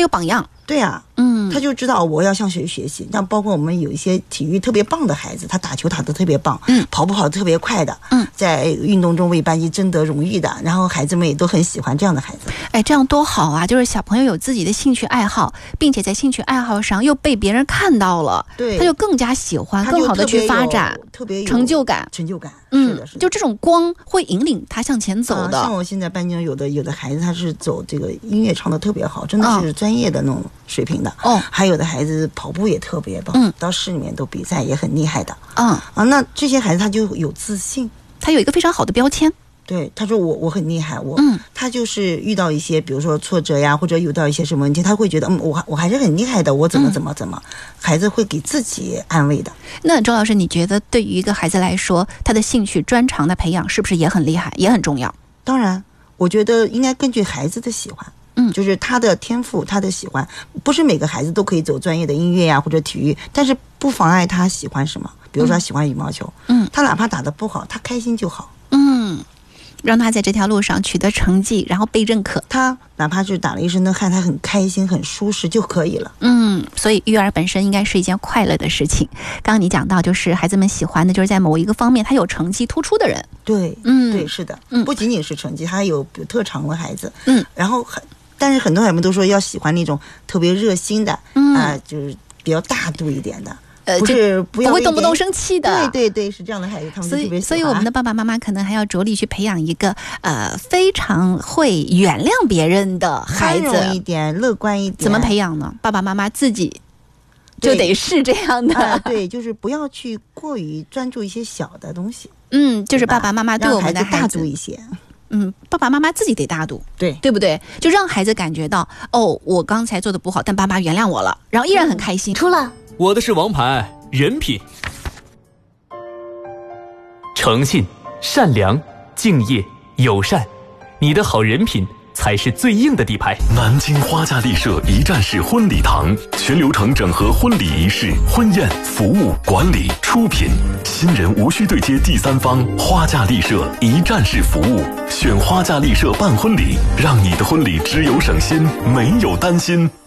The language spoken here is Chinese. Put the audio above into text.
有榜样。 对啊，他就知道我要向谁学习。像包括我们有一些体育特别棒的孩子，他打球打得特别棒，跑步跑得特别快的，在运动中为班级争得荣誉的，然后孩子们也都很喜欢这样的孩子。 哎，这样多好啊！就是小朋友有自己的兴趣爱好，并且在兴趣爱好上又被别人看到了， 对， 他就更加喜欢，更好的去发展， 特别有成就感。 是的，是的， 就这种光会引领他向前走的。 像我现在班中有的孩子，他是走这个音乐唱得特别好，真的是专业的那种水平的。还有的孩子跑步也特别棒，到市里面都比赛也很厉害的。那这些孩子他就有自信， 他有一个非常好的标签。 对，他说我很厉害，他就是遇到一些比如说挫折呀，或者遇到一些什么问题，他会觉得我还是很厉害的，我怎么，孩子会给自己安慰的。 那周老师，你觉得对于一个孩子来说，他的兴趣专长的培养是不是也很厉害，也很重要？ 当然，我觉得应该根据孩子的喜欢。就是他的天赋，他的喜欢，不是每个孩子都可以走专业的音乐呀或者体育，但是不妨碍他喜欢什么。比如说他喜欢羽毛球，他哪怕打得不好，他开心就好。 让他在这条路上取得成绩，然后被认可。 他哪怕是打了一身的汗，他很开心、很舒适就可以了。 所以育儿本身应该是一件快乐的事情。刚刚你讲到，就是孩子们喜欢的，就是在某一个方面他有成绩突出的人。 对，对，是的，不仅仅是成绩，还有特长的孩子。然后但是很多孩子们都说要喜欢那种特别热心的，就是比较大度一点的。不会动不动生气的。 对，是这样的孩子，他们就特别喜欢。 所以我们的爸爸妈妈可能还要着力去培养一个非常会原谅别人的孩子， 宽容一点，乐观一点。 怎么培养呢？爸爸妈妈自己就得是这样的。 对，就是不要去过于专注一些小的东西。 就是爸爸妈妈对我们的孩子大度一些。 爸爸妈妈自己得大度，对不对？就让孩子感觉到，我刚才做的不好，但爸爸原谅我了，然后依然很开心。 出了。 我的是王牌人品，诚信、善良、敬业、友善，你的好人品才是最硬的底牌。 南京花家丽舍一站式婚礼堂，全流程整合婚礼仪式、婚宴、服务、管理、出品，新人无需对接第三方，花家丽舍一站式服务，选花家丽舍办婚礼，让你的婚礼只有省心，没有担心。